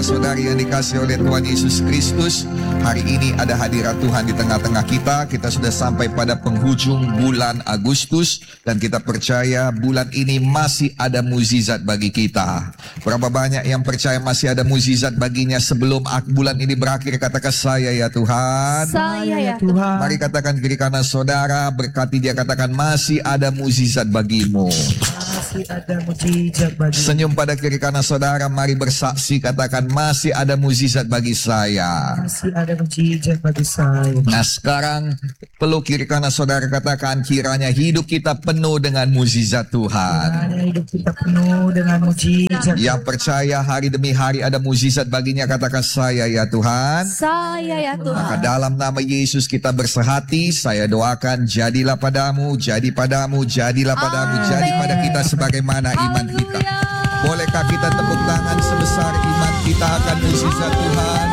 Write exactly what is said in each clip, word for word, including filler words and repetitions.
saudara-saudari yang dikasihi oleh Tuhan Yesus Kristus, hari ini ada hadirat Tuhan di tengah-tengah kita. Kita sudah sampai pada penghujung bulan Agustus dan kita percaya bulan ini masih ada mukjizat bagi kita. Berapa banyak yang percaya masih ada mukjizat baginya sebelum bulan ini berakhir? Katakan saya ya Tuhan. Saya ya Tuhan. Mari katakan kiri kanan saudara, berkati dia, katakan masih ada mukjizat bagimu. Masih ada mukjizat bagi. Senyum pada kiri kanan saudara, mari bersaksi, katakan masih ada mukjizat bagi saya. Masih ada mukjizat bagi saya. Nah sekarang peluk kiri kanan saudara, katakan kiranya hidup kita penuh dengan mukjizat Tuhan. Kiranya hidup kita penuh dengan mukjizat. Yang percaya hari demi hari ada mukjizat baginya, katakan saya ya Tuhan. Saya ya Maka Tuhan. dalam nama Yesus kita bersehati, saya doakan jadilah padamu, jadi padamu, jadilah padamu, Amin. jadi pada kita sebagaimana iman kita. Haleluya. Bolehkah kita tepuk tangan sebesar iman kita akan mukjizat Tuhan?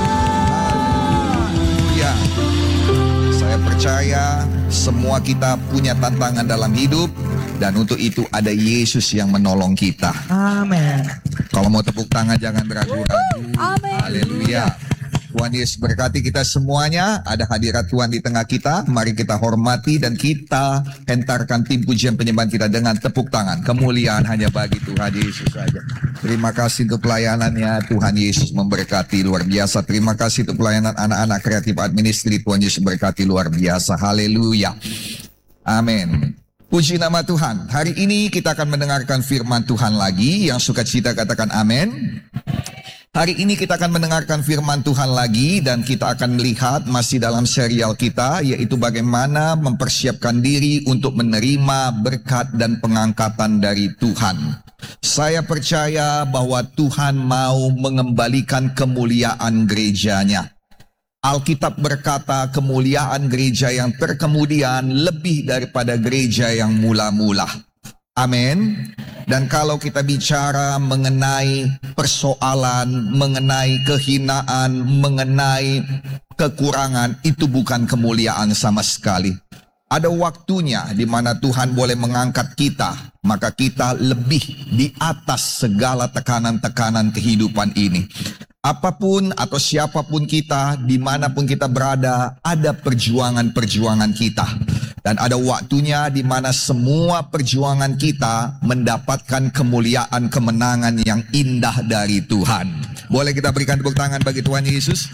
Haleluya. Saya percaya semua kita punya tantangan dalam hidup dan untuk itu ada Yesus yang menolong kita. Amin. Kalau mau tepuk tangan jangan beragu-ragu. Amin. Haleluya. Tuhan Yesus berkati kita semuanya. Ada hadirat Tuhan di tengah kita. Mari kita hormati dan kita hentarkan tim pujian penyembahan kita dengan tepuk tangan. Kemuliaan hanya bagi Tuhan Yesus saja. Terima kasih untuk pelayanannya. Tuhan Yesus memberkati luar biasa. Terima kasih untuk pelayanan anak-anak kreatif administri. Tuhan Yesus berkati luar biasa. Haleluya. Amin. Puji nama Tuhan. Hari ini kita akan mendengarkan firman Tuhan lagi. Yang suka cita katakan amin. Hari ini kita akan mendengarkan firman Tuhan lagi dan kita akan melihat masih dalam serial kita, yaitu bagaimana mempersiapkan diri untuk menerima berkat dan pengangkatan dari Tuhan. Saya percaya bahwa Tuhan mau mengembalikan kemuliaan gerejanya. Alkitab berkata kemuliaan gereja yang terkemudian lebih daripada gereja yang mula-mula. Amin. Dan kalau kita bicara mengenai persoalan, mengenai kehinaan, mengenai kekurangan, itu bukan kemuliaan sama sekali. Ada waktunya di mana Tuhan boleh mengangkat kita, maka kita lebih di atas segala tekanan-tekanan kehidupan ini. Apapun atau siapapun kita, dimanapun kita berada, ada perjuangan-perjuangan kita. Dan ada waktunya di mana semua perjuangan kita mendapatkan kemuliaan kemenangan yang indah dari Tuhan. Boleh kita berikan tepuk tangan bagi Tuhan Yesus?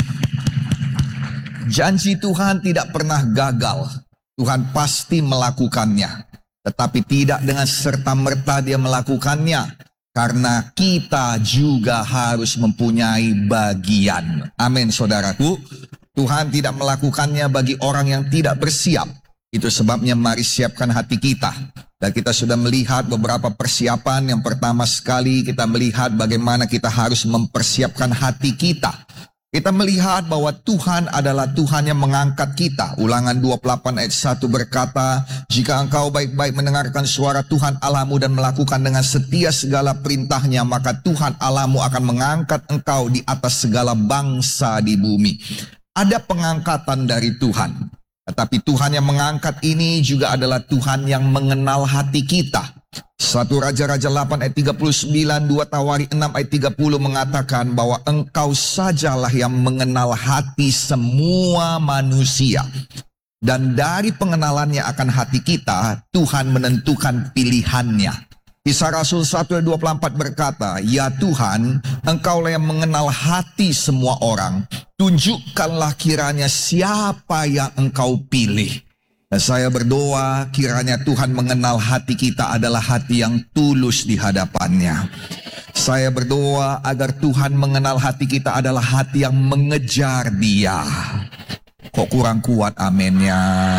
Janji Tuhan tidak pernah gagal. Tuhan pasti melakukannya. Tetapi tidak dengan serta-merta dia melakukannya. Karena kita juga harus mempunyai bagian. Amin saudaraku. Tuhan tidak melakukannya bagi orang yang tidak bersiap. Itu sebabnya mari siapkan hati kita. Dan kita sudah melihat beberapa persiapan. Yang pertama sekali kita melihat bagaimana kita harus mempersiapkan hati kita. Kita melihat bahwa Tuhan adalah Tuhan yang mengangkat kita. Ulangan dua puluh delapan ayat satu berkata, jika engkau baik-baik mendengarkan suara Tuhan Allahmu dan melakukan dengan setia segala perintahnya, maka Tuhan Allahmu akan mengangkat engkau di atas segala bangsa di bumi. Ada pengangkatan dari Tuhan. Tetapi Tuhan yang mengangkat ini juga adalah Tuhan yang mengenal hati kita. satu Raja-Raja delapan ayat tiga puluh sembilan, dua Tawari enam ayat tiga puluh mengatakan bahwa engkau sajalah yang mengenal hati semua manusia. Dan dari pengenalannya akan hati kita, Tuhan menentukan pilihannya. Kisah Rasul satu ayat dua puluh empat berkata, ya Tuhan, engkaulah yang mengenal hati semua orang. Tunjukkanlah kiranya siapa yang engkau pilih. Dan saya berdoa kiranya Tuhan mengenal hati kita adalah hati yang tulus di hadapannya. Saya berdoa agar Tuhan mengenal hati kita adalah hati yang mengejar dia. Kok kurang kuat amennya?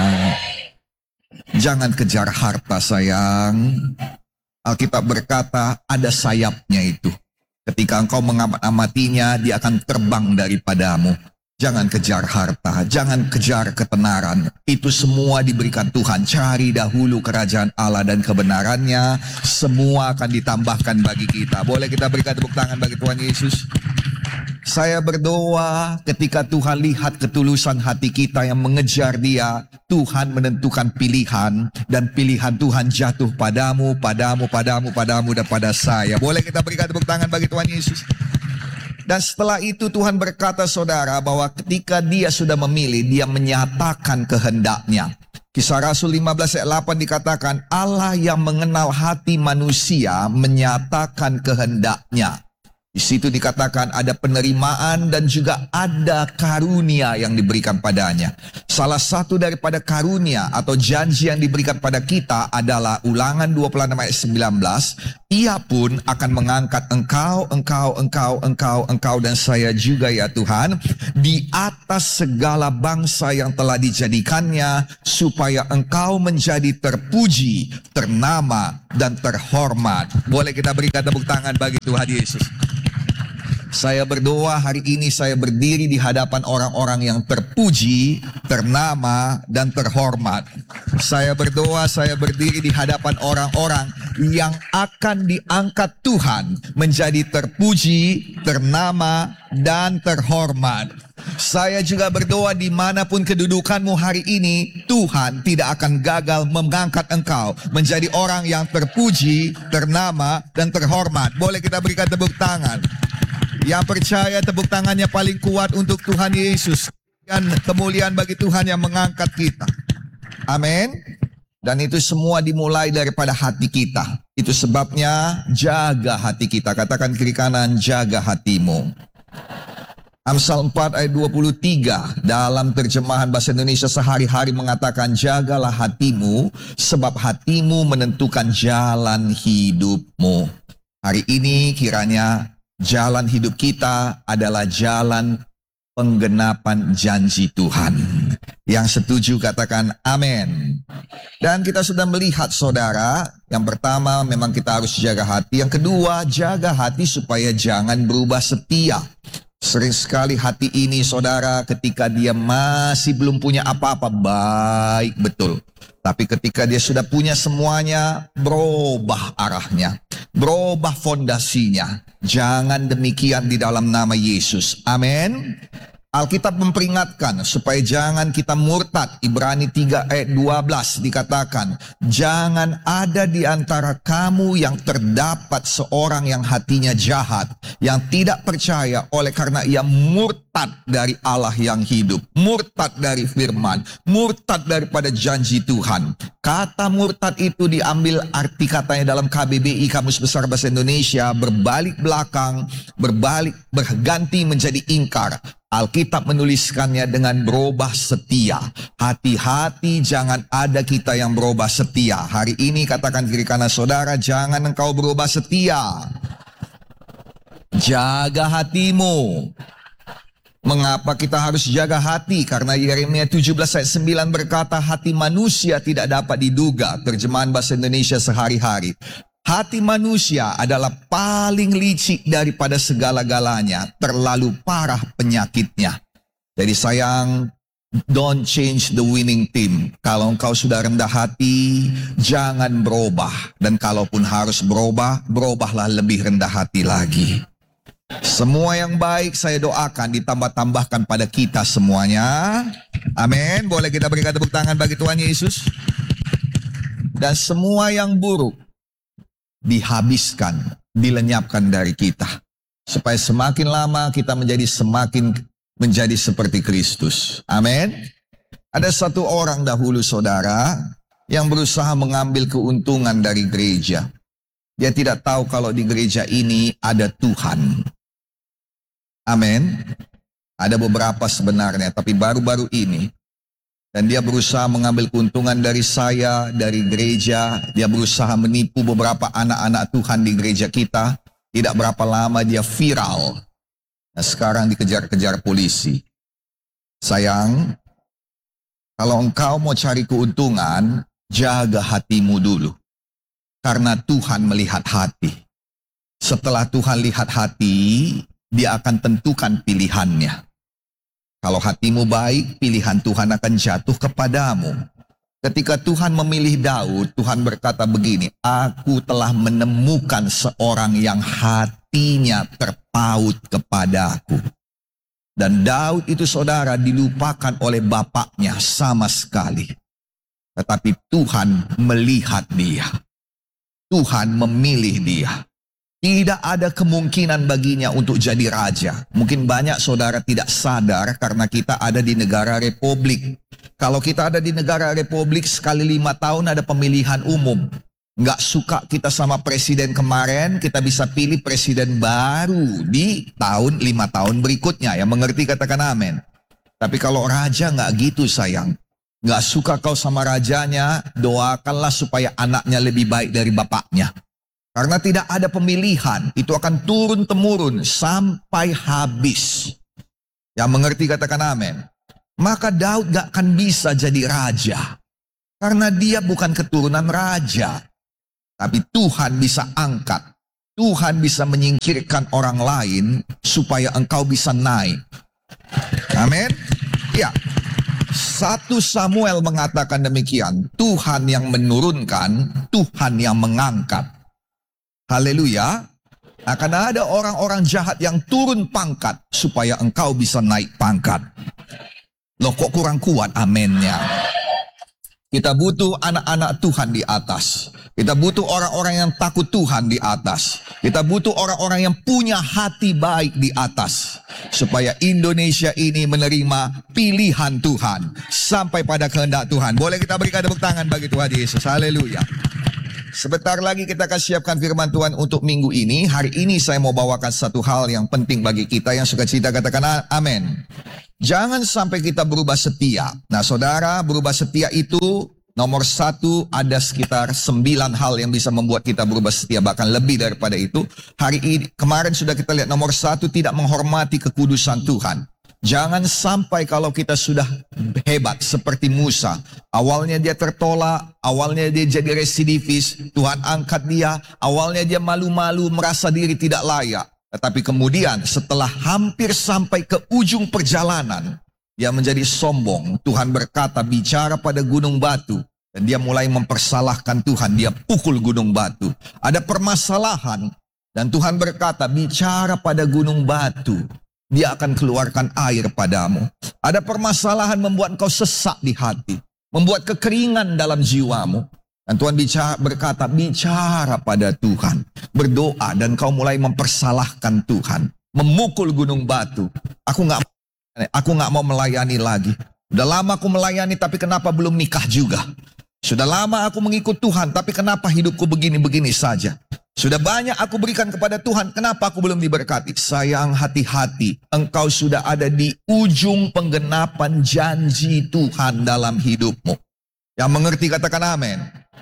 Jangan kejar harta sayang. Alkitab berkata ada sayapnya itu. Ketika engkau mengamat-amatinya, dia akan terbang daripadamu. Jangan kejar harta, jangan kejar ketenaran. Itu semua diberikan Tuhan. Cari dahulu kerajaan Allah dan kebenarannya. Semua akan ditambahkan bagi kita. Boleh kita berikan tepuk tangan bagi Tuhan Yesus? Saya berdoa ketika Tuhan lihat ketulusan hati kita yang mengejar dia, Tuhan menentukan pilihan, dan pilihan Tuhan jatuh padamu, padamu, padamu, padamu, dan pada saya. Boleh kita berikan tepuk tangan bagi Tuhan Yesus? Dan setelah itu Tuhan berkata saudara bahwa ketika dia sudah memilih, dia menyatakan kehendaknya. Kisah Rasul lima belas ayat delapan dikatakan, Allah yang mengenal hati manusia menyatakan kehendaknya. Di situ dikatakan ada penerimaan dan juga ada karunia yang diberikan padanya. Salah satu daripada karunia atau janji yang diberikan pada kita adalah Ulangan dua puluh enam ayat sembilan belas. Ia pun akan mengangkat engkau, engkau, engkau, engkau, engkau dan saya juga ya Tuhan, di atas segala bangsa yang telah dijadikannya, supaya engkau menjadi terpuji, ternama, dan terhormat. Boleh kita berikan tepuk tangan bagi Tuhan Yesus. Saya berdoa hari ini saya berdiri di hadapan orang-orang yang terpuji, ternama, dan terhormat. Saya berdoa saya berdiri di hadapan orang-orang yang akan diangkat Tuhan menjadi terpuji, ternama, dan terhormat. Saya juga berdoa dimanapun kedudukanmu hari ini, Tuhan tidak akan gagal mengangkat engkau menjadi orang yang terpuji, ternama, dan terhormat. Boleh kita berikan tepuk tangan. Yang percaya tepuk tangannya paling kuat untuk Tuhan Yesus. Dan kemuliaan bagi Tuhan yang mengangkat kita. Amin. Dan itu semua dimulai daripada hati kita. Itu sebabnya jaga hati kita. Katakan kiri kanan, jaga hatimu. Amsal empat ayat dua puluh tiga dalam terjemahan bahasa Indonesia sehari-hari mengatakan, jagalah hatimu sebab hatimu menentukan jalan hidupmu. Hari ini kiranya jalan hidup kita adalah jalan penggenapan janji Tuhan. Yang setuju katakan amin. Dan kita sudah melihat saudara, yang pertama memang kita harus jaga hati. Yang kedua, jaga hati supaya jangan berubah setia. Sering sekali hati ini saudara ketika dia masih belum punya apa-apa, baik betul. Tapi ketika dia sudah punya semuanya, berubah arahnya, berubah fondasinya. Jangan demikian di dalam nama Yesus. Amin. Alkitab memperingatkan supaya jangan kita murtad. Ibrani tiga ayat dua belas dikatakan, jangan ada di antara kamu yang terdapat seorang yang hatinya jahat, yang tidak percaya oleh karena ia murtad dari Allah yang hidup, murtad dari firman, murtad daripada janji Tuhan. Kata murtad itu diambil arti katanya dalam K B B I, Kamus Besar Bahasa Indonesia, berbalik belakang, berbalik, berganti menjadi ingkar. Alkitab menuliskannya dengan berubah setia. Hati-hati jangan ada kita yang berubah setia. Hari ini katakan kiri kanan saudara, jangan engkau berubah setia. Jaga hatimu. Mengapa kita harus jaga hati? Karena Yeremia tujuh belas ayat sembilan berkata, hati manusia tidak dapat diduga. Terjemahan bahasa Indonesia sehari-hari. Hati manusia adalah paling licik daripada segala-galanya. Terlalu parah penyakitnya. Jadi sayang, don't change the winning team. Kalau engkau sudah rendah hati, jangan berubah. Dan kalaupun harus berubah, berubahlah lebih rendah hati lagi. Semua yang baik saya doakan ditambah-tambahkan pada kita semuanya. Amin. Boleh kita berikan tepuk tangan bagi Tuhan Yesus. Dan semua yang buruk dihabiskan, dilenyapkan dari kita. Supaya semakin lama kita menjadi semakin menjadi seperti Kristus. Amin. Ada satu orang dahulu saudara yang berusaha mengambil keuntungan dari gereja. Dia tidak tahu kalau di gereja ini ada Tuhan. Amin. Ada beberapa sebenarnya, tapi baru-baru ini. Dan dia berusaha mengambil keuntungan dari saya, dari gereja. Dia berusaha menipu beberapa anak-anak Tuhan di gereja kita. Tidak berapa lama dia viral. Nah, sekarang dikejar-kejar polisi. Sayang, kalau engkau mau cari keuntungan, jaga hatimu dulu. Karena Tuhan melihat hati. Setelah Tuhan lihat hati, dia akan tentukan pilihannya. Kalau hatimu baik, pilihan Tuhan akan jatuh kepadamu. Ketika Tuhan memilih Daud, Tuhan berkata begini, aku telah menemukan seorang yang hatinya terpaut kepadaku. Dan Daud itu saudara dilupakan oleh bapaknya sama sekali. Tetapi Tuhan melihat dia. Tuhan memilih dia. Tidak ada kemungkinan baginya untuk jadi raja. Mungkin banyak saudara tidak sadar karena kita ada di negara republik. Kalau kita ada di negara republik, sekali lima tahun ada pemilihan umum. Nggak suka kita sama presiden kemarin, kita bisa pilih presiden baru di tahun lima tahun berikutnya. Yang mengerti katakan amin. Tapi kalau raja nggak gitu sayang. Nggak suka kau sama rajanya, doakanlah supaya anaknya lebih baik dari bapaknya. Karena tidak ada pemilihan, itu akan turun-temurun sampai habis. Yang mengerti katakan amin. Maka Daud gak akan bisa jadi raja. Karena dia bukan keturunan raja. Tapi Tuhan bisa angkat. Tuhan bisa menyingkirkan orang lain supaya engkau bisa naik. Amin. Ya. satu Samuel mengatakan demikian. Tuhan yang menurunkan, Tuhan yang mengangkat. Haleluya. Akan ada orang-orang jahat yang turun pangkat supaya engkau bisa naik pangkat. Loh kok kurang kuat amennya. Kita butuh anak-anak Tuhan di atas. Kita butuh orang-orang yang takut Tuhan di atas. Kita butuh orang-orang yang punya hati baik di atas. Supaya Indonesia ini menerima pilihan Tuhan. Sampai pada kehendak Tuhan. Boleh kita berikan tepuk tangan bagi Tuhan Yesus. Haleluya. Sebentar lagi kita akan siapkan firman Tuhan untuk minggu ini. Hari ini saya mau bawakan satu hal yang penting bagi kita yang suka cita katakan amin. Jangan sampai kita berubah setia. Nah saudara, berubah setia itu nomor satu ada sekitar sembilan hal yang bisa membuat kita berubah setia. Bahkan lebih daripada itu. Hari ini, kemarin sudah kita lihat nomor satu tidak menghormati kekudusan Tuhan. Jangan sampai kalau kita sudah hebat seperti Musa. Awalnya dia tertolak, awalnya dia jadi residivis, Tuhan angkat dia. Awalnya dia malu-malu, merasa diri tidak layak. Tetapi kemudian setelah hampir sampai ke ujung perjalanan, dia menjadi sombong. Tuhan berkata, bicara pada gunung batu. Dan dia mulai mempersalahkan Tuhan, dia pukul gunung batu. Ada permasalahan, dan Tuhan berkata, bicara pada gunung batu. Dia akan keluarkan air padamu. Ada permasalahan membuat kau sesak di hati. Membuat kekeringan dalam jiwamu. Dan Tuhan bicara, berkata, bicara pada Tuhan. Berdoa dan kau mulai mempersalahkan Tuhan. Memukul gunung batu. Aku gak, aku gak mau melayani lagi. Sudah lama aku melayani tapi kenapa belum nikah juga? Sudah lama aku mengikut Tuhan tapi kenapa hidupku begini-begini saja? Sudah banyak aku berikan kepada Tuhan, kenapa aku belum diberkati? Sayang, hati-hati, engkau sudah ada di ujung penggenapan janji Tuhan dalam hidupmu. Yang mengerti katakan amin.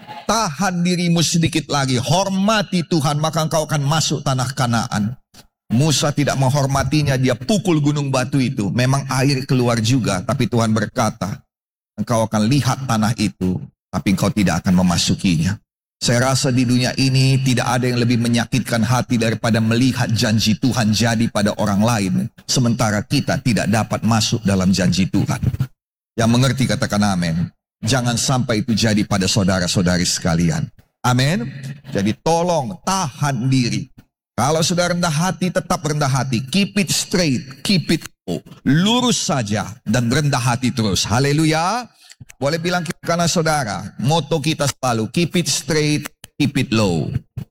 Tahan dirimu sedikit lagi, hormati Tuhan, maka engkau akan masuk tanah Kanaan. Musa tidak menghormatinya, dia pukul gunung batu itu. Memang air keluar juga, tapi Tuhan berkata, engkau akan lihat tanah itu, tapi engkau tidak akan memasukinya. Saya rasa di dunia ini tidak ada yang lebih menyakitkan hati daripada melihat janji Tuhan jadi pada orang lain. Sementara kita tidak dapat masuk dalam janji Tuhan. Yang mengerti katakan amin. Jangan sampai itu jadi pada saudara-saudari sekalian. Amin. Jadi tolong tahan diri. Kalau sudah rendah hati, tetap rendah hati. Keep it straight, keep it low. Lurus saja dan rendah hati terus. Haleluya. Boleh bilang karena saudara, moto kita selalu, keep it straight, keep it low.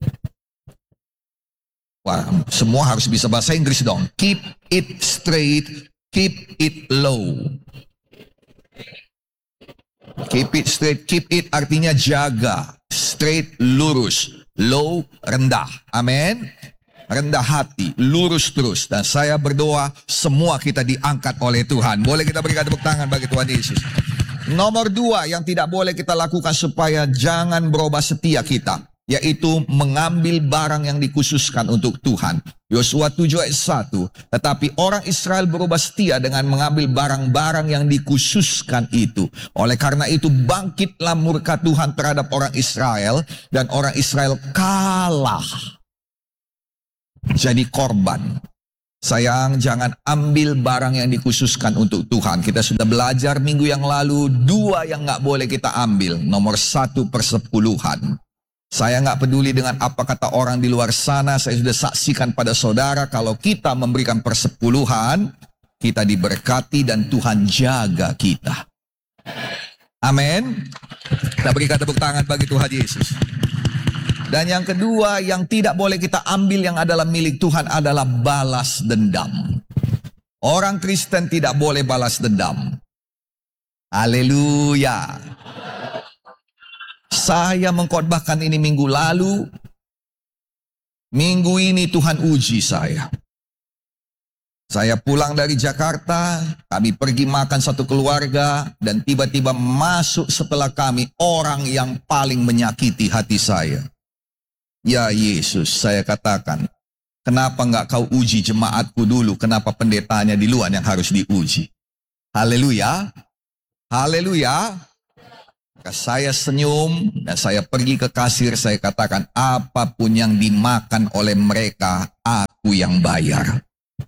Wah, semua harus bisa bahasa Inggris dong. Keep it straight, keep it low. Keep it straight, keep it artinya jaga. Straight, lurus. Low, rendah. Amin. Rendah hati, lurus terus. Dan saya berdoa semua kita diangkat oleh Tuhan. Boleh kita berikan tepuk tangan bagi Tuhan Yesus. Nomor dua yang tidak boleh kita lakukan supaya jangan berubah setia kita, yaitu mengambil barang yang dikhususkan untuk Tuhan. Yosua tujuh ayat satu. Tetapi orang Israel berubah setia dengan mengambil barang-barang yang dikhususkan itu. Oleh karena itu bangkitlah murka Tuhan terhadap orang Israel, dan orang Israel kalah. Jadi korban. Sayang, jangan ambil barang yang dikhususkan untuk Tuhan. Kita sudah belajar minggu yang lalu, dua yang gak boleh kita ambil. Nomor satu, persepuluhan. Saya gak peduli dengan apa kata orang di luar sana. Saya sudah saksikan pada saudara, kalau kita memberikan persepuluhan, kita diberkati dan Tuhan jaga kita. Amin. Kita berikan tepuk tangan bagi Tuhan Yesus. Dan yang kedua, yang tidak boleh kita ambil yang adalah milik Tuhan adalah balas dendam. Orang Kristen tidak boleh balas dendam. Haleluya. Saya mengkhotbahkan ini minggu lalu. Minggu ini Tuhan uji saya. Saya pulang dari Jakarta, kami pergi makan satu keluarga, dan tiba-tiba masuk setelah kami orang yang paling menyakiti hati saya. Ya Yesus, saya katakan, kenapa enggak kau uji jemaatku dulu? Kenapa pendetanya di luar yang harus diuji? Haleluya. Haleluya. Maka saya senyum dan saya pergi ke kasir, saya katakan, apapun yang dimakan oleh mereka, aku yang bayar.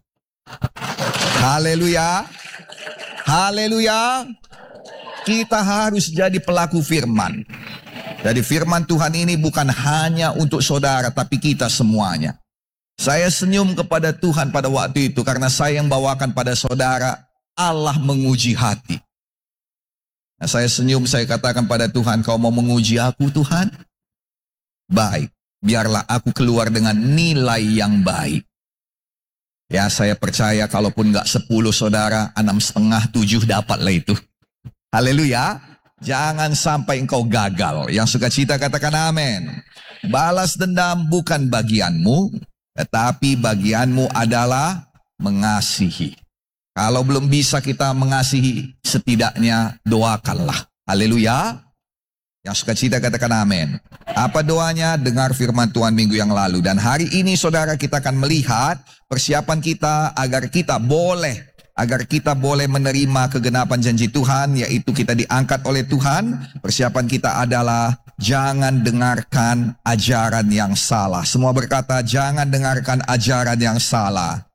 Haleluya. Haleluya. Kita harus jadi pelaku firman. Jadi firman Tuhan ini bukan hanya untuk saudara, tapi kita semuanya. Saya senyum kepada Tuhan pada waktu itu karena saya yang bawakan pada saudara, Allah menguji hati. Nah, saya senyum, saya katakan pada Tuhan, kau mau menguji aku Tuhan? Baik, biarlah aku keluar dengan nilai yang baik. Ya, saya percaya kalaupun nggak sepuluh saudara, enam setengah, tujuh dapatlah itu. Haleluya. Jangan sampai engkau gagal. Yang suka cita katakan amin. Balas dendam bukan bagianmu, tetapi bagianmu adalah mengasihi. Kalau belum bisa kita mengasihi, setidaknya doakanlah. Haleluya. Yang suka cita katakan amin. Apa doanya? Dengar firman Tuhan minggu yang lalu. Dan hari ini saudara kita akan melihat persiapan kita agar kita boleh agar kita boleh menerima kegenapan janji Tuhan, yaitu kita diangkat oleh Tuhan. Persiapan kita adalah jangan dengarkan ajaran yang salah. Semua berkata, jangan dengarkan ajaran yang salah.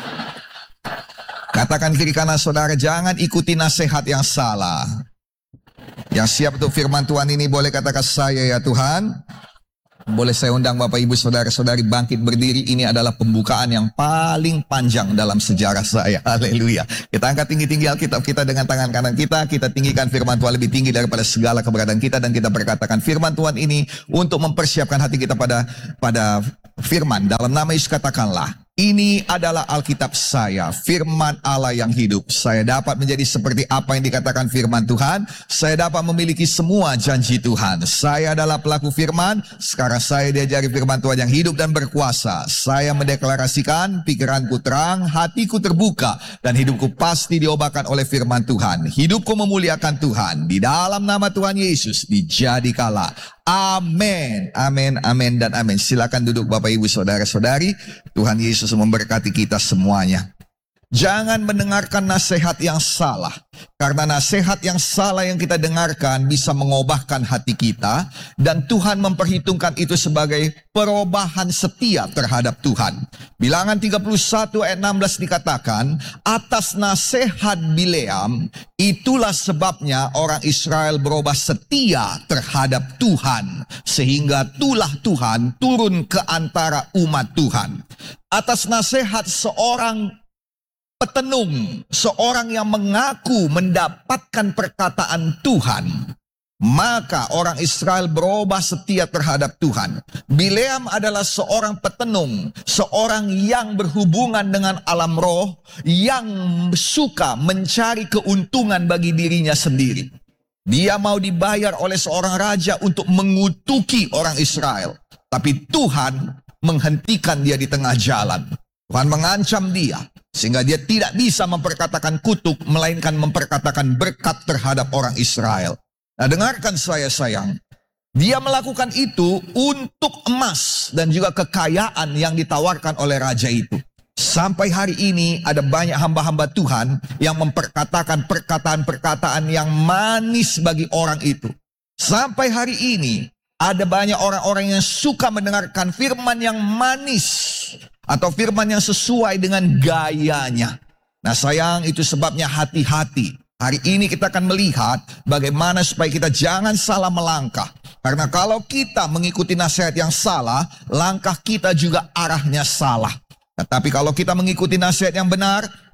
Katakan kiri kanan saudara, jangan ikuti nasihat yang salah. Yang siap untuk firman Tuhan ini boleh katakan saya ya Tuhan. Boleh saya undang Bapak Ibu Saudara-saudari bangkit berdiri. Ini adalah pembukaan yang paling panjang dalam sejarah saya. Haleluya. Kita angkat tinggi-tinggi Alkitab kita dengan tangan kanan kita. Kita tinggikan firman Tuhan lebih tinggi daripada segala keberadaan kita. Dan kita berkatakan firman Tuhan ini untuk mempersiapkan hati kita pada pada firman. Dalam nama Yesus katakanlah, ini adalah Alkitab saya, firman Allah yang hidup. Saya dapat menjadi seperti apa yang dikatakan firman Tuhan. Saya dapat memiliki semua janji Tuhan. Saya adalah pelaku firman. Sekarang saya diajari firman Tuhan yang hidup dan berkuasa. Saya mendeklarasikan pikiranku terang, hatiku terbuka, dan hidupku pasti diobatkan oleh firman Tuhan. Hidupku memuliakan Tuhan. Di dalam nama Tuhan Yesus dijadikanlah. Amin, amin, amin, dan amin. Silakan duduk Bapak Ibu Saudara-saudari. Tuhan Yesus memberkati kita semuanya. Jangan mendengarkan nasihat yang salah. Karena nasihat yang salah yang kita dengarkan bisa mengubahkan hati kita. Dan Tuhan memperhitungkan itu sebagai perubahan setia terhadap Tuhan. Bilangan tiga puluh satu ayat enam belas dikatakan, atas nasihat Bileam, itulah sebabnya orang Israel berubah setia terhadap Tuhan. Sehingga tulah Tuhan turun ke antara umat Tuhan. Atas nasihat seorang petenung, seorang yang mengaku mendapatkan perkataan Tuhan, maka orang Israel berubah setia terhadap Tuhan. Bileam adalah seorang petenung, seorang yang berhubungan dengan alam roh, yang suka mencari keuntungan bagi dirinya sendiri. Dia mau dibayar oleh seorang raja untuk mengutuki orang Israel. Tapi Tuhan menghentikan dia di tengah jalan. Tuhan mengancam dia, sehingga dia tidak bisa memperkatakan kutuk, melainkan memperkatakan berkat terhadap orang Israel. Nah, dengarkan saya sayang. Dia melakukan itu untuk emas dan juga kekayaan yang ditawarkan oleh raja itu. Sampai hari ini ada banyak hamba-hamba Tuhan yang memperkatakan perkataan-perkataan yang manis bagi orang itu. Sampai hari ini ada banyak orang-orang yang suka mendengarkan firman yang manis atau firman yang sesuai dengan gayanya. Nah sayang, itu sebabnya hati-hati. Hari ini kita akan melihat bagaimana supaya kita jangan salah melangkah. Karena kalau kita mengikuti nasihat yang salah, langkah kita juga arahnya salah. Tetapi kalau kita mengikuti nasihat yang benar,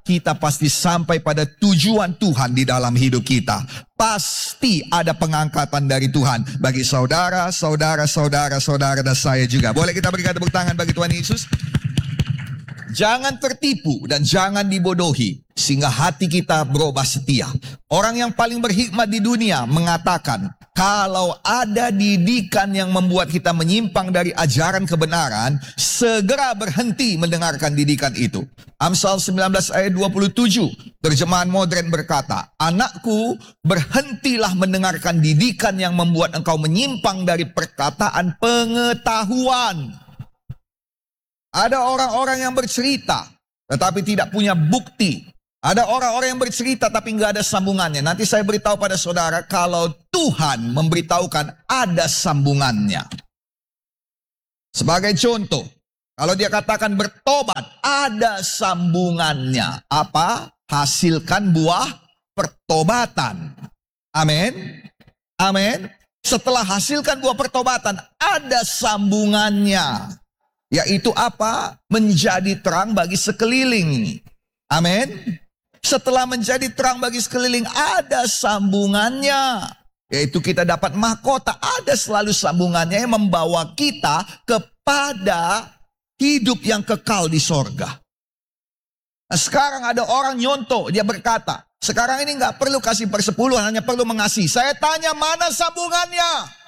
kita pasti sampai pada tujuan Tuhan di dalam hidup kita. Pasti ada pengangkatan dari Tuhan bagi saudara, saudara, saudara, saudara, dan saya juga. Boleh kita berikan tepuk tangan bagi Tuhan Yesus? Jangan tertipu dan jangan dibodohi sehingga hati kita berubah setia. Orang yang paling berhikmat di dunia mengatakan, kalau ada didikan yang membuat kita menyimpang dari ajaran kebenaran, segera berhenti mendengarkan didikan itu. Amsal sembilan belas ayat dua puluh tujuh, terjemahan modern berkata, anakku, berhentilah mendengarkan didikan yang membuat engkau menyimpang dari perkataan pengetahuan. Ada orang-orang yang bercerita, tetapi tidak punya bukti. Ada orang-orang yang bercerita, tapi nggak ada sambungannya. Nanti saya beritahu pada saudara, kalau Tuhan memberitahukan ada sambungannya. Sebagai contoh, kalau dia katakan bertobat, ada sambungannya. Apa? Hasilkan buah pertobatan. Amin. Amin. Setelah hasilkan buah pertobatan, ada sambungannya. Yaitu apa? Menjadi terang bagi sekeliling. Amin. Setelah menjadi terang bagi sekeliling, ada sambungannya. Yaitu kita dapat mahkota. Ada selalu sambungannya yang membawa kita kepada hidup yang kekal di sorga. Nah, sekarang ada orang nyontoh. Dia berkata, sekarang ini nggak perlu kasih persepuluhan, hanya perlu mengasihi. Saya tanya, mana sambungannya?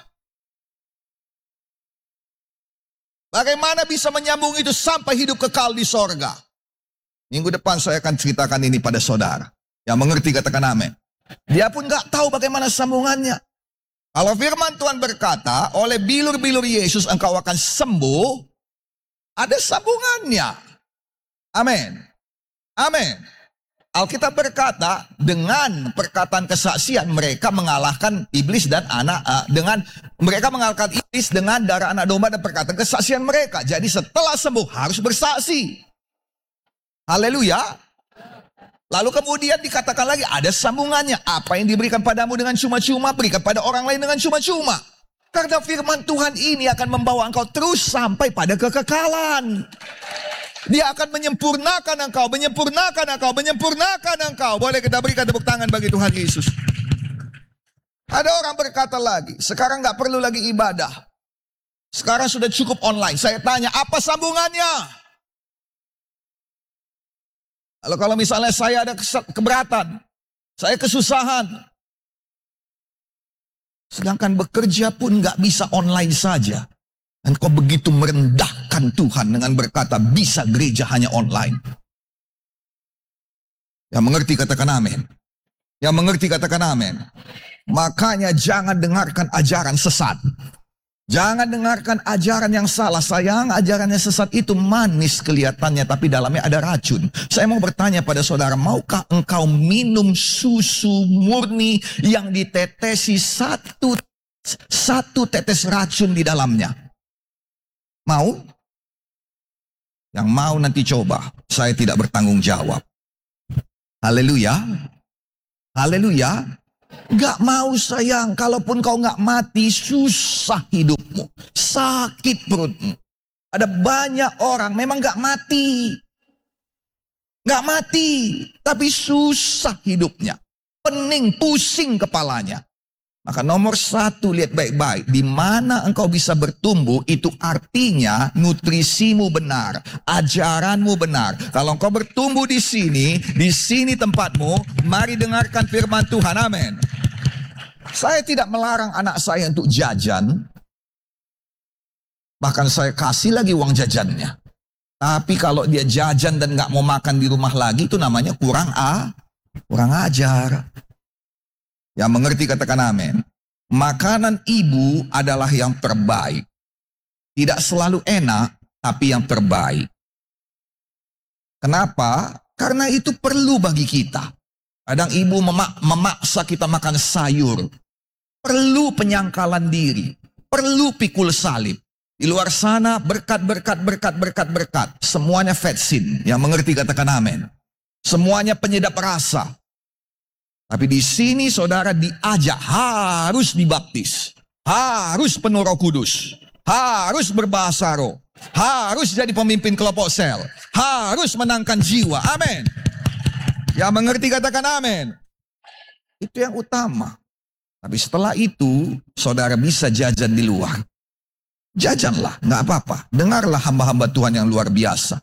Bagaimana bisa menyambung itu sampai hidup kekal di sorga? Minggu depan saya akan ceritakan ini pada saudara. Yang mengerti katakan amin. Dia pun gak tahu bagaimana sambungannya. Kalau firman Tuhan berkata, oleh bilur-bilur Yesus engkau akan sembuh, ada sambungannya. Amin. Amin. Alkitab berkata, dengan perkataan kesaksian mereka mengalahkan iblis dan anak uh, dengan mereka mengalahkan iblis dengan darah anak domba dan perkataan kesaksian mereka. Jadi setelah sembuh harus bersaksi. Haleluya. Lalu kemudian dikatakan lagi ada sambungannya. Apa yang diberikan padamu dengan cuma-cuma, berikan pada orang lain dengan cuma-cuma. Karena firman Tuhan ini akan membawa engkau terus sampai pada kekekalan. Dia akan menyempurnakan engkau, menyempurnakan engkau, menyempurnakan engkau. Boleh kita berikan tepuk tangan bagi Tuhan Yesus. Ada orang berkata lagi, sekarang gak perlu lagi ibadah. Sekarang sudah cukup online. Saya tanya, apa sambungannya? Lalu kalau misalnya saya ada keberatan, saya kesusahan. Sedangkan bekerja pun gak bisa online saja. Dan kau begitu merendahkan Tuhan dengan berkata bisa gereja hanya online. Yang mengerti katakan amin. Yang mengerti katakan amin. Makanya jangan dengarkan ajaran sesat. Jangan dengarkan ajaran yang salah. Sayang, ajaran yang sesat itu manis kelihatannya, tapi dalamnya ada racun. Saya mau bertanya pada saudara, maukah engkau minum susu murni yang ditetesi satu, satu tetes racun di dalamnya? Mau? Yang mau nanti coba. Saya tidak bertanggung jawab. Haleluya. Haleluya. Gak mau sayang. Kalaupun kau gak mati, susah hidupmu. Sakit perutmu. Ada banyak orang memang gak mati. Gak mati. Tapi susah hidupnya. Pening, pusing kepalanya. Maka nomor satu, lihat baik-baik. Di mana engkau bisa bertumbuh, itu artinya nutrisimu benar. Ajaranmu benar. Kalau engkau bertumbuh di sini, di sini tempatmu, mari dengarkan firman Tuhan. Amin. Saya tidak melarang anak saya untuk jajan. Bahkan saya kasih lagi uang jajannya. Tapi kalau dia jajan dan gak mau makan di rumah lagi, itu namanya kurang a, kurang ajar. Yang mengerti katakan amin. Makanan ibu adalah yang terbaik. Tidak selalu enak, tapi yang terbaik. Kenapa? Karena itu perlu bagi kita. Kadang ibu memak memaksa kita makan sayur. Perlu penyangkalan diri. Perlu pikul salib. Di luar sana berkat, berkat, berkat, berkat, berkat. Semuanya vaksin. Yang mengerti katakan amin. Semuanya penyedap rasa. Tapi di sini saudara diajak harus dibaptis. Harus penuh Roh Kudus. Harus berbahasa roh. Harus jadi pemimpin kelompok sel. Harus menangkan jiwa. Amin. Yang mengerti katakan amin. Itu yang utama. Tapi setelah itu, saudara bisa jajan di luar. Jajanlah, nggak apa-apa. Dengarlah hamba-hamba Tuhan yang luar biasa.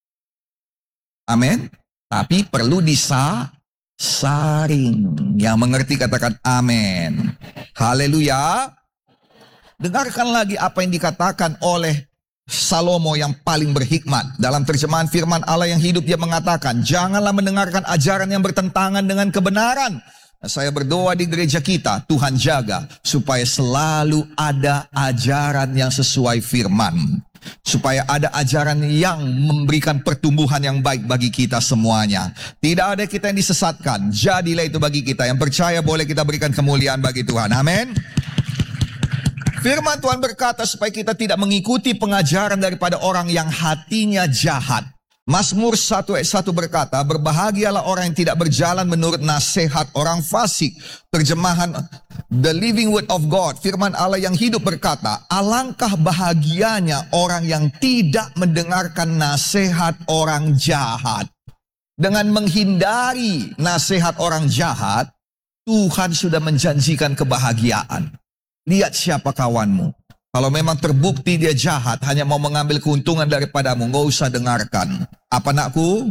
Amin. Tapi perlu disaring. Yang mengerti katakan amin. Haleluya. Dengarkan lagi apa yang dikatakan oleh Salomo yang paling berhikmat. Dalam terjemahan firman Allah yang hidup dia mengatakan, janganlah mendengarkan ajaran yang bertentangan dengan kebenaran. Nah, saya berdoa di gereja kita, Tuhan jaga supaya selalu ada ajaran yang sesuai firman. Supaya ada ajaran yang memberikan pertumbuhan yang baik bagi kita semuanya. Tidak ada kita yang disesatkan. Jadilah itu bagi kita. Yang percaya boleh kita berikan kemuliaan bagi Tuhan. Amin. Firman Tuhan berkata supaya kita tidak mengikuti pengajaran daripada orang yang hatinya jahat. Mazmur satu ayat satu berkata, berbahagialah orang yang tidak berjalan menurut nasihat orang fasik. Terjemahan The Living Word of God, firman Allah yang hidup berkata, alangkah bahagianya orang yang tidak mendengarkan nasihat orang jahat. Dengan menghindari nasihat orang jahat, Tuhan sudah menjanjikan kebahagiaan. Lihat siapa kawanmu. Kalau memang terbukti dia jahat, hanya mau mengambil keuntungan daripadamu, nggak usah dengarkan. Apa nakku?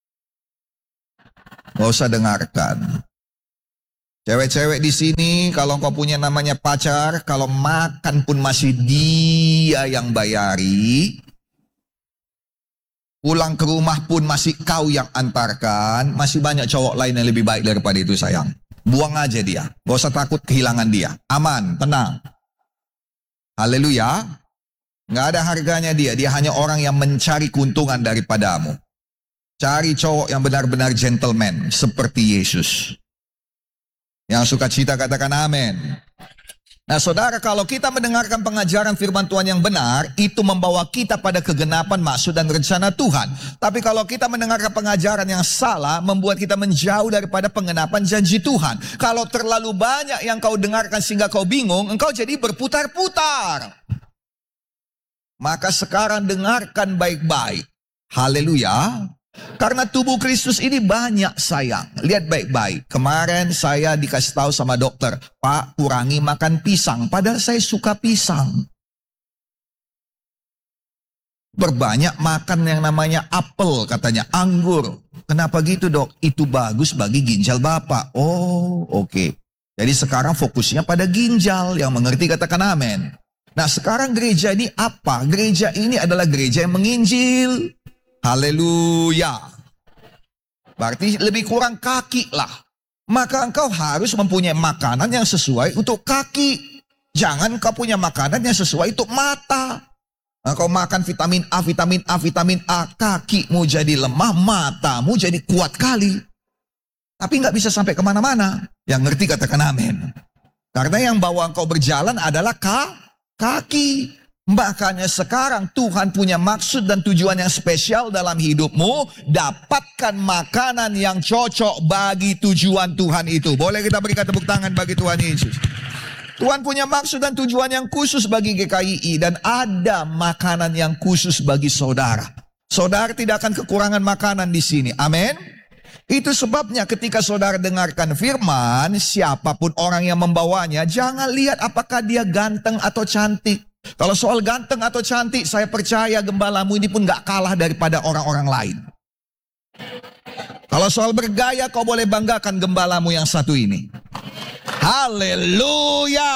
Nggak usah dengarkan. Cewek-cewek di sini, kalau kau punya namanya pacar, kalau makan pun masih dia yang bayari, pulang ke rumah pun masih kau yang antarkan, masih banyak cowok lain yang lebih baik daripada itu sayang. Buang aja dia. Gak usah takut kehilangan dia. Aman, tenang. Haleluya. Gak ada harganya dia. Dia hanya orang yang mencari keuntungan daripadamu. Cari cowok yang benar-benar gentleman. Seperti Yesus. Yang suka cita katakan amin. Nah saudara, kalau kita mendengarkan pengajaran firman Tuhan yang benar, itu membawa kita pada kegenapan maksud dan rencana Tuhan. Tapi kalau kita mendengarkan pengajaran yang salah, membuat kita menjauh daripada pengenapan janji Tuhan. Kalau terlalu banyak yang kau dengarkan sehingga kau bingung, engkau jadi berputar-putar. Maka sekarang dengarkan baik-baik. Haleluya. Karena tubuh Kristus ini banyak sayang. Lihat baik-baik. Kemarin saya dikasih tahu sama dokter, Pak, kurangi makan pisang. Padahal saya suka pisang. Berbanyak makan yang namanya apel, katanya anggur. Kenapa gitu dok? Itu bagus bagi ginjal Bapak. Oh, oke. Okay. Jadi sekarang fokusnya pada ginjal. Yang mengerti katakan amin. Nah sekarang gereja ini apa? Gereja ini adalah gereja yang menginjil. Haleluya. Berarti lebih kurang kaki lah. Maka engkau harus mempunyai makanan yang sesuai untuk kaki. Jangan kau punya makanan yang sesuai untuk mata. Engkau makan vitamin A, vitamin A, vitamin A. Kakimu jadi lemah, matamu jadi kuat kali. Tapi nggak bisa sampai kemana-mana. Yang ngerti katakan amin. Karena yang bawa engkau berjalan adalah ka, kaki. Makanya sekarang Tuhan punya maksud dan tujuan yang spesial dalam hidupmu. Dapatkan makanan yang cocok bagi tujuan Tuhan itu. Boleh kita berikan tepuk tangan bagi Tuhan Yesus. Tuhan punya maksud dan tujuan yang khusus bagi G K I I. Dan ada makanan yang khusus bagi saudara. Saudara tidak akan kekurangan makanan di sini. Amin. Itu sebabnya ketika saudara dengarkan firman, siapapun orang yang membawanya, jangan lihat apakah dia ganteng atau cantik. Kalau soal ganteng atau cantik, saya percaya gembalamu ini pun gak kalah daripada orang-orang lain. Kalau soal bergaya, kau boleh banggakan gembalamu yang satu ini. Haleluya.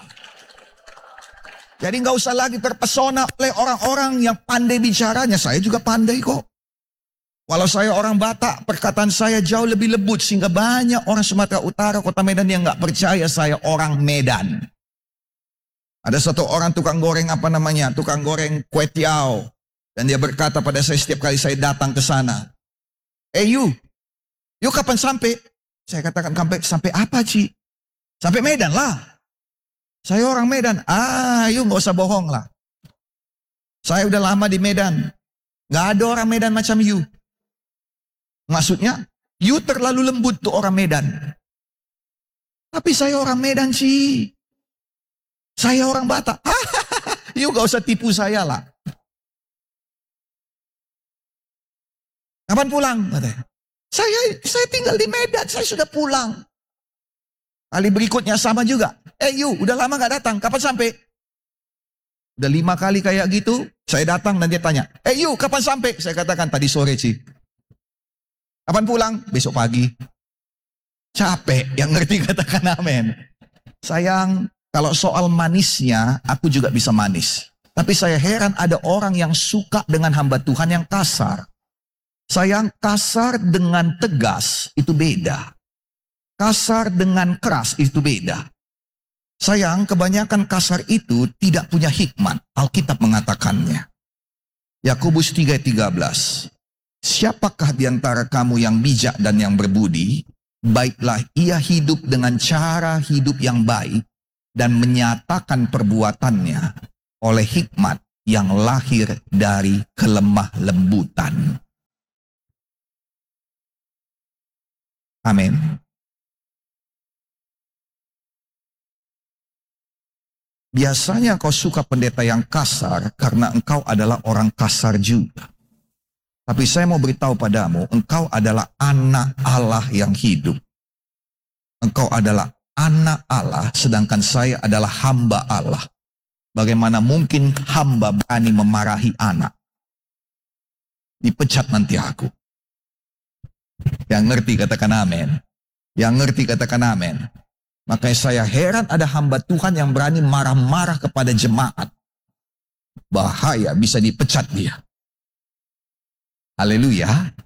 Jadi gak usah lagi terpesona oleh orang-orang yang pandai bicaranya. Saya juga pandai kok. Walau saya orang Batak, perkataan saya jauh lebih lembut. Sehingga banyak orang Sumatera Utara, Kota Medan yang gak percaya saya orang Medan. Ada satu orang tukang goreng apa namanya, tukang goreng kue tiaw. Dan dia berkata pada saya setiap kali saya datang ke sana. Eh you, you kapan sampai? Saya katakan sampai sampai apa Ci? Sampai Medan lah. Saya orang Medan. Ah, you gak usah bohong lah. Saya udah lama di Medan. Gak ada orang Medan macam you. Maksudnya, you terlalu lembut tuh orang Medan. Tapi saya orang Medan sih. Saya orang Batak. You gak usah tipu saya lah. Kapan pulang? Saya saya tinggal di Medan, saya sudah pulang. Kali berikutnya sama juga. Eh you, udah lama gak datang, kapan sampai? Udah lima kali kayak gitu, saya datang dan dia tanya, eh you, kapan sampai? Saya katakan, tadi sore sih. Kapan pulang? Besok pagi. Capek, yang ngerti katakan amin. Sayang, kalau soal manisnya, aku juga bisa manis. Tapi saya heran ada orang yang suka dengan hamba Tuhan yang kasar. Sayang, kasar dengan tegas itu beda. Kasar dengan keras itu beda. Sayang, kebanyakan kasar itu tidak punya hikmat. Alkitab mengatakannya. Yakobus tiga ayat tiga belas. Siapakah di antara kamu yang bijak dan yang berbudi? Baiklah ia hidup dengan cara hidup yang baik dan menyatakan perbuatannya oleh hikmat yang lahir dari kelemah lembutan. Amin. Biasanya kau suka pendeta yang kasar karena engkau adalah orang kasar juga. Tapi saya mau beritahu padamu, engkau adalah anak Allah yang hidup. Engkau adalah anak Allah, sedangkan saya adalah hamba Allah. Bagaimana mungkin hamba berani memarahi anak? Dipecat nanti aku. Yang ngerti katakan amin. Yang ngerti katakan amin. Makanya saya heran ada hamba Tuhan yang berani marah-marah kepada jemaat. Bahaya, bisa dipecat dia. Haleluya.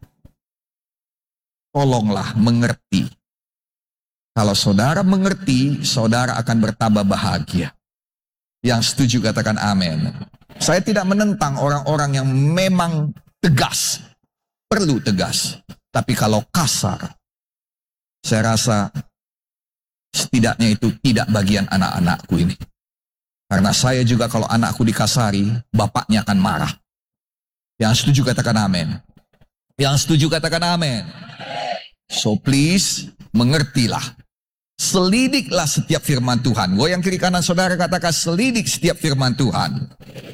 Tolonglah mengerti. Kalau saudara mengerti, saudara akan bertambah bahagia. Yang setuju katakan amin. Saya tidak menentang orang-orang yang memang tegas. Perlu tegas. Tapi kalau kasar, saya rasa setidaknya itu tidak bagian anak-anakku ini. Karena saya juga kalau anakku dikasari, bapaknya akan marah. Yang setuju katakan amin. Yang setuju katakan amin. So please, mengertilah. Selidiklah setiap firman Tuhan. Goyang kiri kanan saudara, katakan selidik setiap firman Tuhan.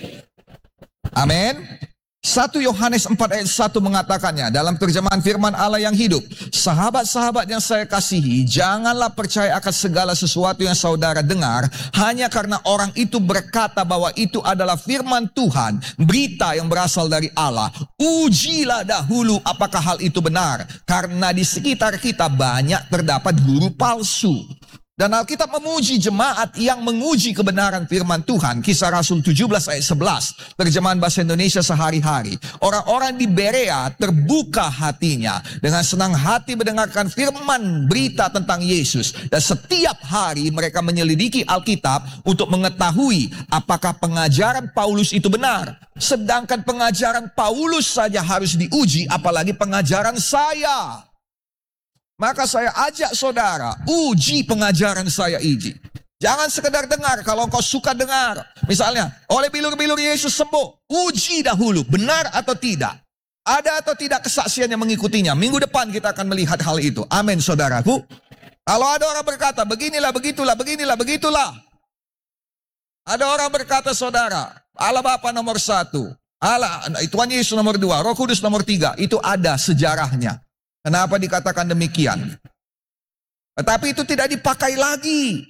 Amin. satu Yohanes empat ayat satu mengatakannya dalam terjemahan firman Allah yang hidup. Sahabat-sahabat yang saya kasihi, janganlah percaya akan segala sesuatu yang saudara dengar hanya karena orang itu berkata bahwa itu adalah firman Tuhan, berita yang berasal dari Allah. Ujilah dahulu apakah hal itu benar, karena di sekitar kita banyak terdapat guru palsu. Dan Alkitab memuji jemaat yang menguji kebenaran firman Tuhan. Kisah Rasul tujuh belas ayat sebelas. Terjemahan bahasa Indonesia sehari-hari. Orang-orang di Berea terbuka hatinya. Dengan senang hati mendengarkan firman berita tentang Yesus. Dan setiap hari mereka menyelidiki Alkitab untuk mengetahui apakah pengajaran Paulus itu benar. Sedangkan pengajaran Paulus saja harus diuji, apalagi pengajaran saya. Maka saya ajak saudara, uji pengajaran saya ini. Jangan sekedar dengar, kalau engkau suka dengar. Misalnya, oleh bilur-bilur Yesus sembuh. Uji dahulu, benar atau tidak. Ada atau tidak kesaksian yang mengikutinya. Minggu depan kita akan melihat hal itu. Amin saudaraku. Kalau ada orang berkata, beginilah, begitulah, beginilah, begitulah. Ada orang berkata saudara, Allah Bapa nomor satu. Allah, Tuhan Yesus nomor dua, Roh Kudus nomor tiga. Itu ada sejarahnya. Kenapa dikatakan demikian? Tetapi itu tidak dipakai lagi.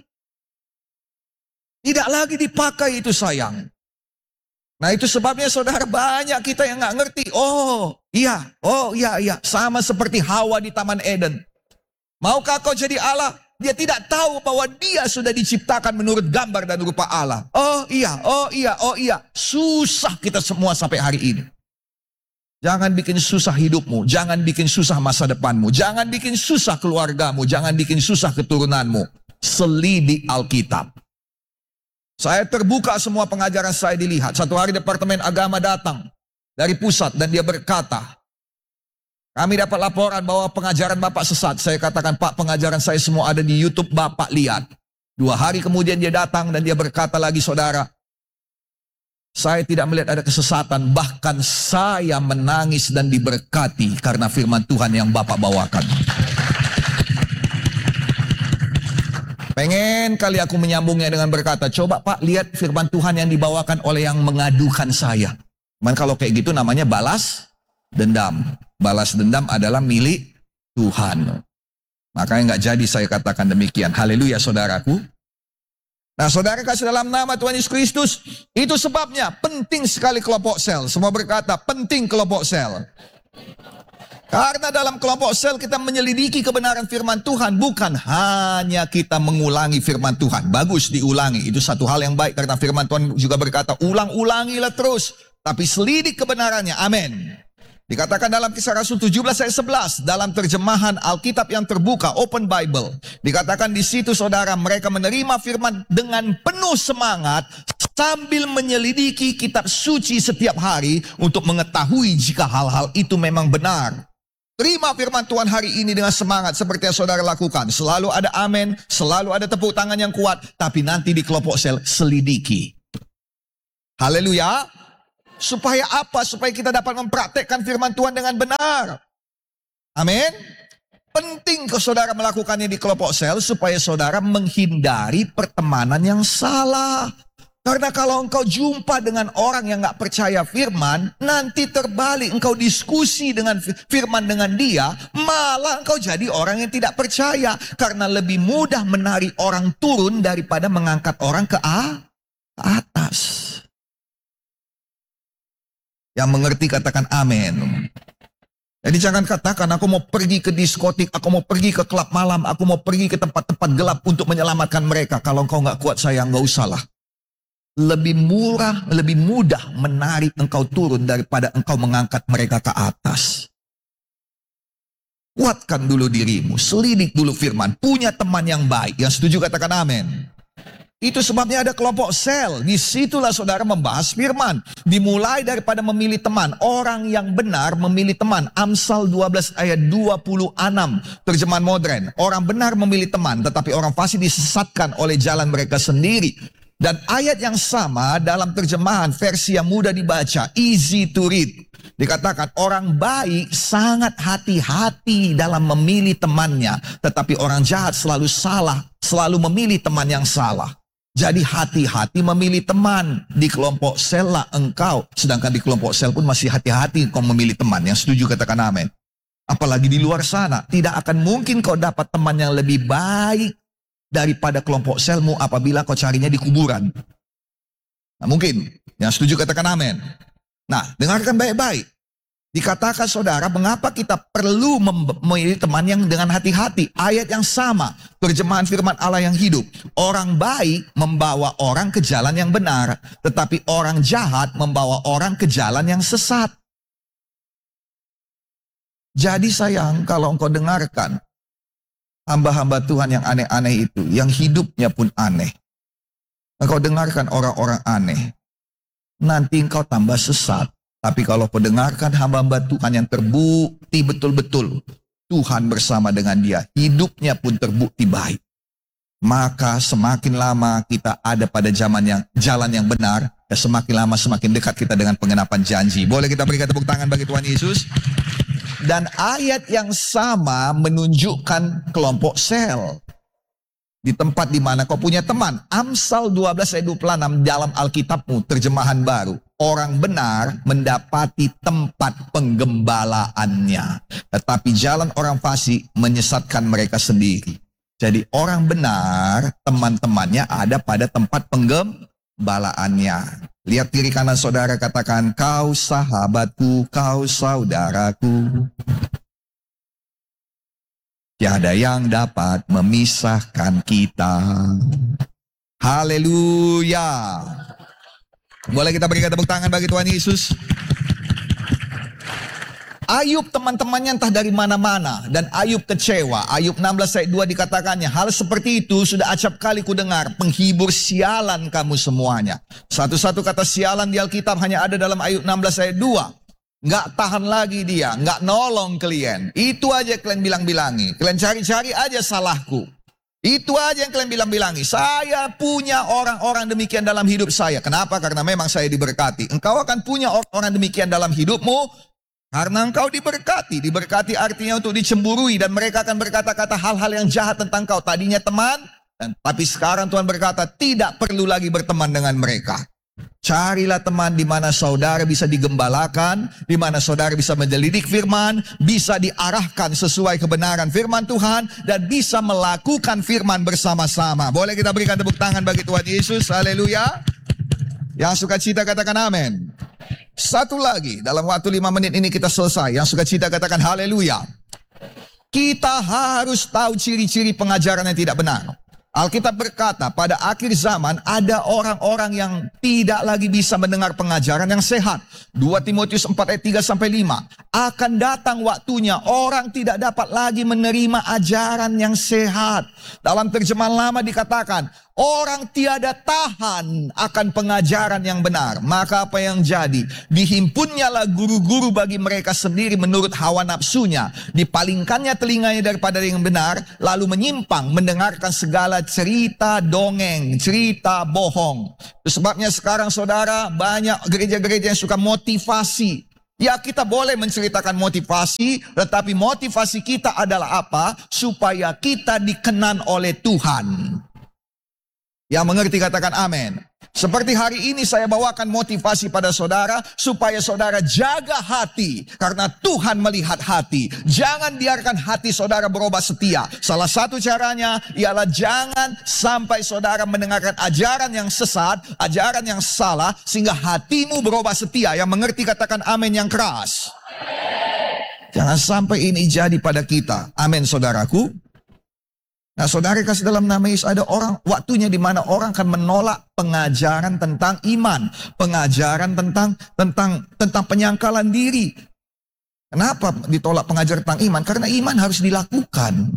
Tidak lagi dipakai itu sayang. Nah itu sebabnya saudara banyak kita yang nggak ngerti. Oh iya, oh iya, iya. Sama seperti Hawa di Taman Eden. Maukah kau jadi Allah? Dia tidak tahu bahwa dia sudah diciptakan menurut gambar dan rupa Allah. Oh iya, oh iya, oh iya. Susah kita semua sampai hari ini. Jangan bikin susah hidupmu, jangan bikin susah masa depanmu, jangan bikin susah keluargamu, jangan bikin susah keturunanmu. Selidik Alkitab. Saya terbuka semua pengajaran saya dilihat. Satu hari Departemen Agama datang dari pusat dan dia berkata, kami dapat laporan bahwa pengajaran Bapak sesat. Saya katakan, Pak, pengajaran saya semua ada di YouTube, Bapak lihat. Dua hari kemudian dia datang dan dia berkata lagi, saudara, saya tidak melihat ada kesesatan, bahkan saya menangis dan diberkati karena firman Tuhan yang Bapak bawakan. Pengen kali aku menyambungnya dengan berkata, coba Pak lihat firman Tuhan yang dibawakan oleh yang mengadukan saya. Cuman kalau kayak gitu namanya balas dendam. Balas dendam adalah milik Tuhan. Makanya nggak jadi saya katakan demikian. Haleluya saudaraku. Nah saudara kasih dalam nama Tuhan Yesus Kristus, itu sebabnya penting sekali kelompok sel. Semua berkata penting kelompok sel. Karena dalam kelompok sel kita menyelidiki kebenaran firman Tuhan. Bukan hanya kita mengulangi firman Tuhan. Bagus diulangi, itu satu hal yang baik. Karena firman Tuhan juga berkata ulang-ulangilah terus, tapi selidik kebenarannya. Amin. Dikatakan dalam Kisah Rasul tujuh belas ayat sebelas dalam terjemahan Alkitab yang terbuka, Open Bible. Dikatakan di situ saudara, mereka menerima firman dengan penuh semangat sambil menyelidiki kitab suci setiap hari untuk mengetahui jika hal-hal itu memang benar. Terima firman Tuhan hari ini dengan semangat seperti yang saudara lakukan. Selalu ada amin, selalu ada tepuk tangan yang kuat, tapi nanti di kelompok sel selidiki. Haleluya. Supaya apa? Supaya kita dapat mempraktekkan firman Tuhan dengan benar. Amin. Penting ke saudara melakukannya di kelompok sel supaya saudara menghindari pertemanan yang salah. Karena kalau engkau jumpa dengan orang yang gak percaya firman, nanti terbalik engkau diskusi dengan firman dengan dia, malah engkau jadi orang yang tidak percaya. Karena lebih mudah menarik orang turun daripada mengangkat orang ke atas. Yang mengerti katakan amin. Jadi jangan katakan aku mau pergi ke diskotik, aku mau pergi ke klub malam, aku mau pergi ke tempat-tempat gelap untuk menyelamatkan mereka. Kalau engkau gak kuat sayang, gak usah lah. Lebih murah, lebih mudah menarik engkau turun daripada engkau mengangkat mereka ke atas. Kuatkan dulu dirimu, selidik dulu firman, punya teman yang baik. Yang setuju katakan amin. Itu sebabnya ada kelompok sel. Disitulah saudara membahas firman. Dimulai daripada memilih teman. Orang yang benar memilih teman. Amsal dua belas ayat dua puluh enam. Terjemahan modern. Orang benar memilih teman. Tetapi orang fasik disesatkan oleh jalan mereka sendiri. Dan ayat yang sama dalam terjemahan versi yang mudah dibaca. Easy to read. Dikatakan orang baik sangat hati-hati dalam memilih temannya. Tetapi orang jahat selalu salah. Selalu memilih teman yang salah. Jadi hati-hati memilih teman. Di kelompok sel lah engkau. Sedangkan di kelompok sel pun masih hati-hati kau memilih teman. Yang setuju katakan amin. Apalagi di luar sana. Tidak akan mungkin kau dapat teman yang lebih baik daripada kelompok selmu apabila kau carinya di kuburan. Nah mungkin. Yang setuju katakan amin. Nah dengarkan baik-baik. Dikatakan saudara, mengapa kita perlu memilih teman yang dengan hati-hati? Ayat yang sama, terjemahan firman Allah yang hidup. Orang baik membawa orang ke jalan yang benar, tetapi orang jahat membawa orang ke jalan yang sesat. Jadi sayang, kalau engkau dengarkan hamba-hamba Tuhan yang aneh-aneh itu, yang hidupnya pun aneh. Engkau dengarkan orang-orang aneh, nanti engkau tambah sesat. Tapi kalau kau dengarkan hamba-hamba Tuhan yang terbukti betul-betul Tuhan bersama dengan dia, hidupnya pun terbukti baik, maka semakin lama kita ada pada zaman yang jalan yang benar, dan semakin lama semakin dekat kita dengan pengenapan janji. Boleh kita berikan tepuk tangan bagi Tuhan Yesus? Dan ayat yang sama menunjukkan kelompok sel. Di tempat di mana kau punya teman. Amsal dua belas ayat dua puluh enam dalam Alkitabmu, terjemahan baru. Orang benar mendapati tempat penggembalaannya. Tetapi jalan orang fasik menyesatkan mereka sendiri. Jadi orang benar, teman-temannya ada pada tempat penggembalaannya. Lihat kiri kanan saudara, katakan, kau sahabatku, kau saudaraku. Tiada yang dapat memisahkan kita. Haleluya. Boleh kita berikan tepuk tangan bagi Tuhan Yesus? Ayub teman-temannya entah dari mana-mana. Dan Ayub kecewa. Ayub enam belas ayat dua dikatakannya, hal seperti itu sudah acap kali ku dengar. Penghibur sialan kamu semuanya. Satu-satu kata sialan di Alkitab hanya ada dalam Ayub enam belas ayat dua. Nggak tahan lagi dia, nggak nolong klien. Itu aja kalian bilang-bilangi. Kalian cari-cari aja salahku. Itu aja yang kalian bilang-bilangi. Saya punya orang-orang demikian dalam hidup saya. Kenapa? Karena memang saya diberkati. Engkau akan punya orang demikian dalam hidupmu karena engkau diberkati. Diberkati artinya untuk dicemburui. Dan mereka akan berkata-kata hal-hal yang jahat tentang kau. Tadinya teman, dan, tapi sekarang Tuhan berkata tidak perlu lagi berteman dengan mereka. Carilah teman di mana saudara bisa digembalakan, di mana saudara bisa menyelidik firman, bisa diarahkan sesuai kebenaran firman Tuhan, dan bisa melakukan firman bersama-sama. Boleh kita berikan tepuk tangan bagi Tuhan Yesus, haleluya. Yang suka cita katakan amin. Satu lagi, dalam waktu lima menit ini kita selesai. Yang suka cita katakan haleluya. Kita harus tahu ciri-ciri pengajaran yang tidak benar. Alkitab berkata pada akhir zaman ada orang-orang yang tidak lagi bisa mendengar pengajaran yang sehat. dua Timotius empat ayat tiga sampai lima. Akan datang waktunya orang tidak dapat lagi menerima ajaran yang sehat. Dalam terjemahan lama dikatakan orang tiada tahan akan pengajaran yang benar. Maka apa yang jadi? Dihimpunnyalah guru-guru bagi mereka sendiri menurut hawa nafsunya. Dipalingkannya telinganya daripada yang benar, lalu menyimpang mendengarkan segala cerita dongeng, cerita bohong. Itu sebabnya sekarang saudara, banyak gereja-gereja yang suka motivasi. Ya, kita boleh menceritakan motivasi, tetapi motivasi kita adalah apa? Supaya kita dikenan oleh Tuhan. Yang mengerti katakan amin. Seperti hari ini saya bawakan motivasi pada saudara supaya saudara jaga hati karena Tuhan melihat hati. Jangan biarkan hati saudara berubah setia. Salah satu caranya ialah jangan sampai saudara mendengarkan ajaran yang sesat, ajaran yang salah sehingga hatimu berubah setia. Yang mengerti katakan amin yang keras. Jangan sampai ini jadi pada kita. Amin saudaraku. Nah, saudara kasih dalam nama Yesus, ada orang, waktunya di mana orang akan menolak pengajaran tentang iman, pengajaran tentang tentang tentang penyangkalan diri. Kenapa ditolak pengajaran tentang iman? Karena iman harus dilakukan.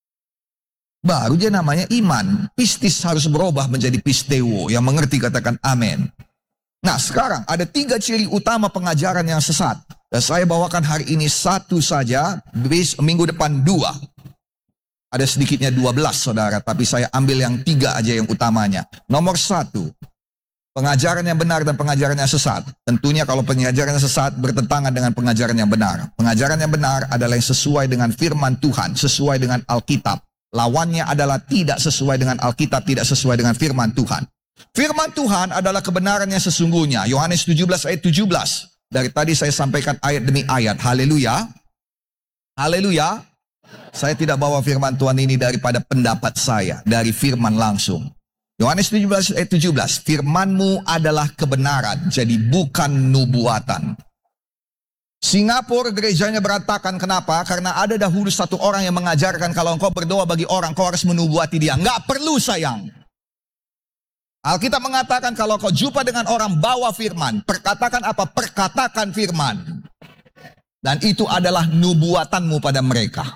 Baru dia namanya iman. Pistis harus berubah menjadi pisteo. Yang mengerti katakan amin. Nah, sekarang ada tiga ciri utama pengajaran yang sesat. Dan saya bawakan hari ini satu saja, minggu depan dua. Ada sedikitnya dua belas saudara, tapi saya ambil yang tiga aja yang utamanya. Nomor satu, pengajaran yang benar dan pengajaran yang sesat. Tentunya kalau pengajaran yang sesat bertentangan dengan pengajaran yang benar. Pengajaran yang benar adalah yang sesuai dengan firman Tuhan, sesuai dengan Alkitab. Lawannya adalah tidak sesuai dengan Alkitab, tidak sesuai dengan firman Tuhan. Firman Tuhan adalah kebenaran yang sesungguhnya. Yohanes tujuh belas ayat tujuh belas. Dari tadi saya sampaikan ayat demi ayat. Haleluya. Haleluya. Saya tidak bawa firman Tuhan ini daripada pendapat saya, dari firman langsung. Yohanes tujuh belas ayat tujuh belas, firmanmu adalah kebenaran, jadi bukan nubuatan. Singapura gerejanya berantakan, kenapa? Karena ada dahulu satu orang yang mengajarkan kalau engkau berdoa bagi orang, kau harus menubuati dia. Enggak perlu sayang. Alkitab mengatakan kalau kau jumpa dengan orang bawa firman, perkatakan apa? Perkatakan firman. Dan itu adalah nubuatanmu pada mereka.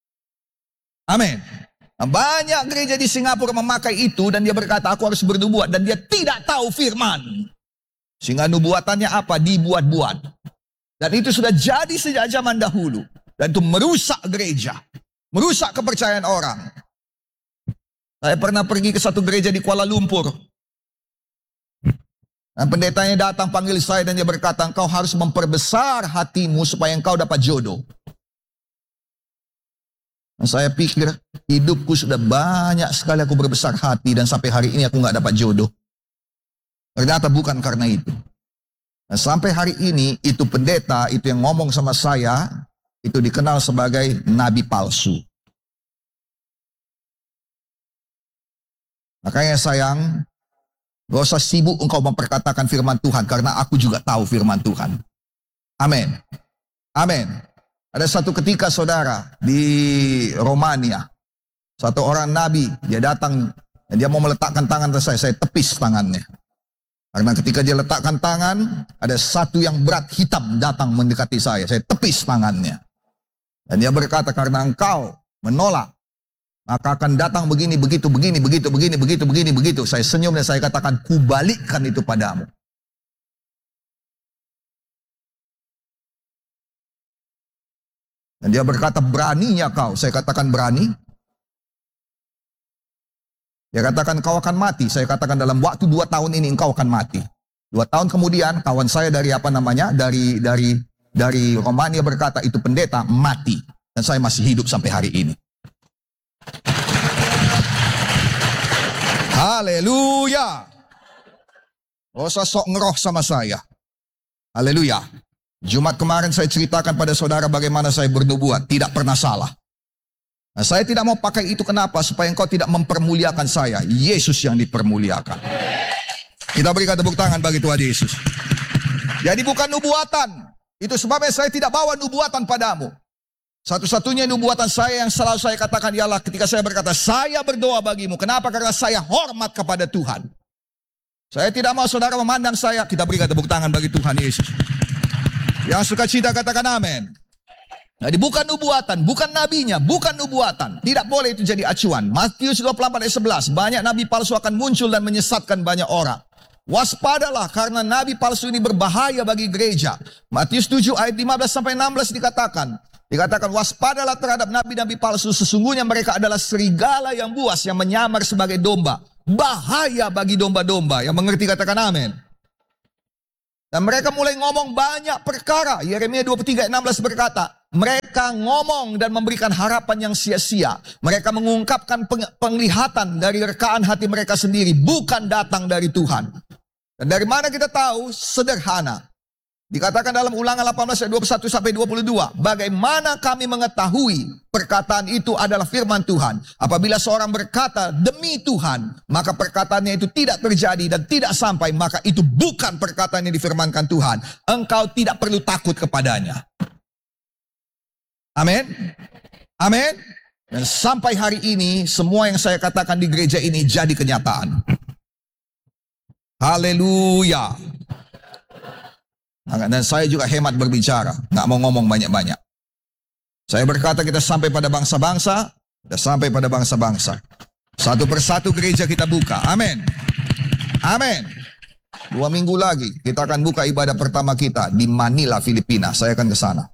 Amin. Nah, banyak gereja di Singapura memakai itu dan dia berkata aku harus bernubuat dan dia tidak tahu firman. Sehingga nubuatannya apa? Dibuat-buat. Dan itu sudah jadi sejak zaman dahulu. Dan itu merusak gereja. Merusak kepercayaan orang. Saya pernah pergi ke satu gereja di Kuala Lumpur. Dan pendetanya datang panggil saya dan dia berkata engkau harus memperbesar hatimu supaya engkau dapat jodoh. Dan saya pikir hidupku sudah banyak sekali aku berbesar hati dan sampai hari ini aku nggak dapat jodoh. Ternyata bukan karena itu. Dan sampai hari ini itu pendeta itu yang ngomong sama saya itu dikenal sebagai nabi palsu. Makanya sayang, gak usah sibuk engkau memperkatakan firman Tuhan karena aku juga tahu firman Tuhan. Amin. Amin. Ada satu ketika saudara di Romania, satu orang nabi, dia datang, dan dia mau meletakkan tangan ke saya, saya tepis tangannya. Karena ketika dia letakkan tangan, ada satu yang berat hitam datang mendekati saya, saya tepis tangannya. Dan dia berkata, karena engkau menolak, maka akan datang begini, begitu, begini, begitu, begini, begitu, begini, begitu. Saya senyum dan saya katakan, kubalikkan itu padamu. Dan dia berkata, beraninya kau. Saya katakan berani. Dia katakan kau akan mati. Saya katakan dalam waktu dua tahun ini engkau akan mati. Dua tahun kemudian kawan saya dari apa namanya dari dari dari Romania berkata itu pendeta mati dan saya masih hidup sampai hari ini. Haleluya. Oh, sok ngeroh sama saya. Haleluya. Jumat kemarin saya ceritakan pada saudara bagaimana saya bernubuat. Tidak pernah salah. Nah, saya tidak mau pakai itu kenapa? Supaya engkau tidak mempermuliakan saya. Yesus yang dipermuliakan. Kita berikan tepuk tangan bagi Tuhan Yesus. Jadi bukan nubuatan. Itu sebabnya saya tidak bawa nubuatan padamu. Satu-satunya nubuatan saya yang selalu saya katakan ialah ketika saya berkata, saya berdoa bagimu. Kenapa? Karena saya hormat kepada Tuhan. Saya tidak mau saudara memandang saya. Kita berikan tepuk tangan bagi Tuhan Yesus. Yang suka cita katakan amin. Jadi bukan nubuatan, bukan nabinya, bukan nubuatan. Tidak boleh itu jadi acuan. Matius dua puluh empat ayat sebelas. Banyak nabi palsu akan muncul dan menyesatkan banyak orang. Waspadalah karena nabi palsu ini berbahaya bagi gereja. Matius tujuh ayat lima belas sampai enam belas dikatakan. Dikatakan waspadalah terhadap nabi-nabi palsu. Sesungguhnya mereka adalah serigala yang buas yang menyamar sebagai domba. Bahaya bagi domba-domba. Yang mengerti katakan amin. Dan mereka mulai ngomong banyak perkara. Yeremia dua puluh tiga ayat enam belas berkata, mereka ngomong dan memberikan harapan yang sia-sia. Mereka mengungkapkan penglihatan dari rekaan hati mereka sendiri, bukan datang dari Tuhan. Dan dari mana kita tahu? Sederhana. Dikatakan dalam Ulangan delapan belas ayat dua puluh satu sampai dua puluh dua, bagaimana kami mengetahui perkataan itu adalah firman Tuhan? Apabila seorang berkata demi Tuhan, maka perkataannya itu tidak terjadi dan tidak sampai, maka itu bukan perkataan yang difirmankan Tuhan. Engkau tidak perlu takut kepadanya. Amin. Amin. Dan sampai hari ini semua yang saya katakan di gereja ini jadi kenyataan. Haleluya. Dan saya juga hemat berbicara, nggak mau ngomong banyak-banyak. Saya berkata kita sampai pada bangsa-bangsa, kita sampai pada bangsa-bangsa. Satu persatu gereja kita buka, amin. Amin. Dua minggu lagi kita akan buka ibadah pertama kita di Manila, Filipina. Saya akan ke sana.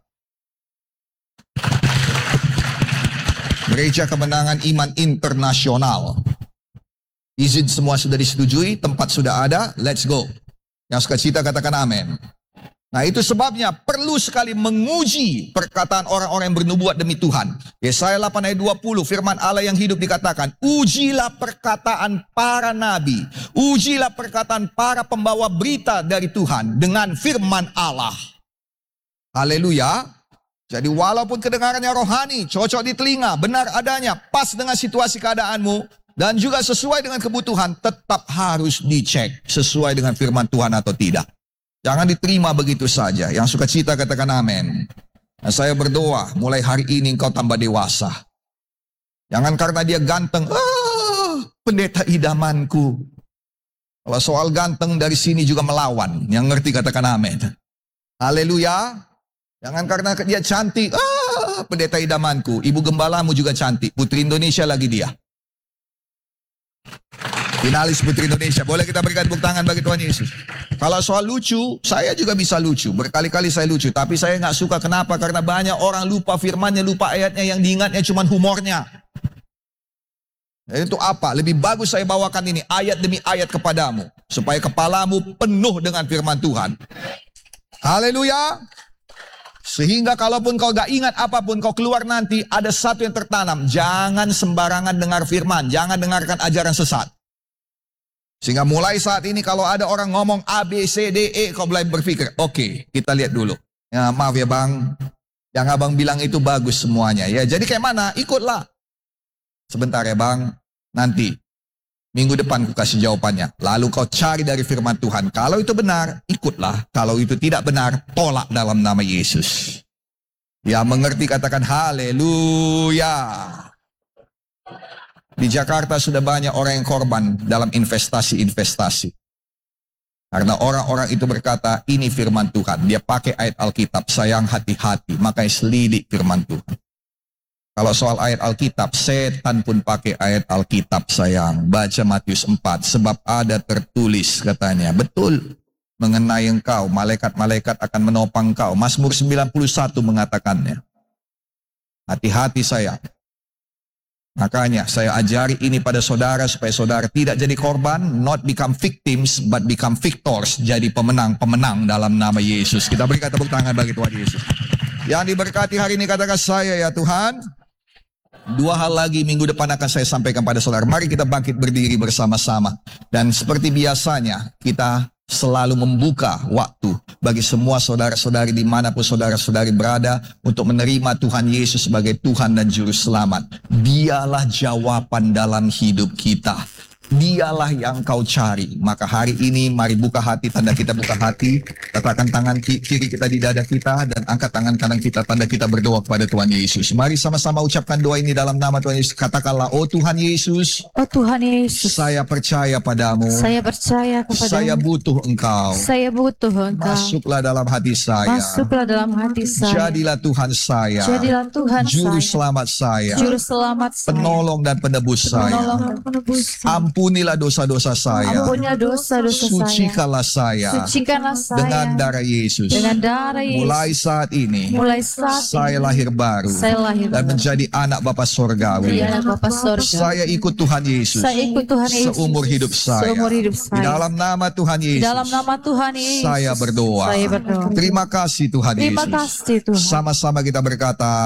Gereja Kemenangan Iman Internasional. Izin semua sudah disetujui, tempat sudah ada, let's go. Yang suka cita katakan amin. Nah itu sebabnya perlu sekali menguji perkataan orang-orang yang bernubuat demi Tuhan. Yesaya delapan ayat dua puluh firman Allah yang hidup dikatakan, ujilah perkataan para nabi, ujilah perkataan para pembawa berita dari Tuhan dengan firman Allah. Haleluya. Jadi walaupun kedengarannya rohani, cocok di telinga, benar adanya, pas dengan situasi keadaanmu, dan juga sesuai dengan kebutuhan, tetap harus dicek sesuai dengan firman Tuhan atau tidak. Jangan diterima begitu saja. Yang suka cita katakan amin. Nah, saya berdoa mulai hari ini engkau tambah dewasa. Jangan karena dia ganteng, ah, pendeta idamanku. Kalau soal ganteng dari sini juga melawan. Yang ngerti katakan amin. Haleluya. Jangan karena dia cantik, ah, pendeta idamanku. Ibu gembalamu juga cantik. Putri Indonesia lagi dia. Finalis Putri Indonesia. Boleh kita berikan tepuk tangan bagi Tuhan Yesus. Kalau soal lucu, saya juga bisa lucu. Berkali-kali saya lucu. Tapi saya nggak suka. Kenapa? Karena banyak orang lupa firmannya, lupa ayatnya. Yang diingatnya cuma humornya. Itu apa? Lebih bagus saya bawakan ini ayat demi ayat kepadamu. Supaya kepalamu penuh dengan firman Tuhan. Haleluya. Sehingga kalaupun kau gak ingat apapun, kau keluar nanti ada satu yang tertanam. Jangan sembarangan dengar firman. Jangan dengarkan ajaran sesat. Sehingga mulai saat ini kalau ada orang ngomong A, B, C, D, E, kau mulai berpikir, oke, okay, kita lihat dulu. Ya, maaf ya bang, yang abang bilang itu bagus semuanya. Ya, jadi kayak mana? Ikutlah. Sebentar ya bang, nanti minggu depan ku kasih jawabannya. Lalu kau cari dari firman Tuhan. Kalau itu benar, ikutlah. Kalau itu tidak benar, tolak dalam nama Yesus. Ya, mengerti katakan haleluya. Di Jakarta sudah banyak orang yang korban dalam investasi-investasi. Karena orang-orang itu berkata, ini firman Tuhan. Dia pakai ayat Alkitab, sayang hati-hati. Makanya selidik firman Tuhan. Kalau soal ayat Alkitab, setan pun pakai ayat Alkitab sayang. Baca Matius empat, sebab ada tertulis katanya. Betul, mengenai engkau, malaikat-malaikat akan menopang engkau. Mazmur sembilan puluh satu mengatakannya. Hati-hati sayang. Makanya saya ajari ini pada saudara supaya saudara tidak jadi korban, not become victims, but become victors. Jadi pemenang-pemenang dalam nama Yesus. Kita berikan tepuk tangan bagi Tuhan Yesus. Yang diberkati hari ini katakan saya ya Tuhan. Dua hal lagi minggu depan akan saya sampaikan pada saudara. Mari kita bangkit berdiri bersama-sama. Dan seperti biasanya kita selalu membuka waktu bagi semua saudara-saudari dimanapun saudara-saudari berada untuk menerima Tuhan Yesus sebagai Tuhan dan Juru Selamat. Dialah jawaban dalam hidup kita. Dialah yang kau cari. Maka hari ini mari buka hati, tanda kita buka hati. Letakkan tangan ki- kiri kita di dada kita dan angkat tangan kanan kita, tanda kita berdoa kepada Tuhan Yesus. Mari sama-sama ucapkan doa ini dalam nama Tuhan Yesus. Katakanlah, oh Tuhan Yesus, Oh Tuhan Yesus, saya percaya padamu. saya percaya kepada Saya butuh Engkau. saya butuh Engkau. Masuklah dalam hati saya. Masuklah dalam hati saya. Jadilah Tuhan saya. Jadilah Tuhan Juru saya. selamat saya. Juru selamat saya. Penolong dan penebus saya. Penolong dan penebus saya. Ampunilah dosa-dosa saya. Ampunilah dosa-dosa saya. Sucikanlah saya Sucikanlah saya dengan darah Yesus. dengan darah Yesus. Mulai saat ini Mulai saat saya ini, lahir baru saya lahir dan baru. menjadi anak Bapa Sorgawi. Menjadi anak Bapa Sorga. Saya ikut Tuhan Yesus Saya ikut Tuhan Yesus seumur hidup saya. Seumur hidup Di saya. dalam nama Tuhan Di Yesus dalam nama Tuhan Yesus saya berdoa. Saya berdoa. Terima kasih Tuhan Terima Yesus. kasih Tuhan. Sama-sama kita berkata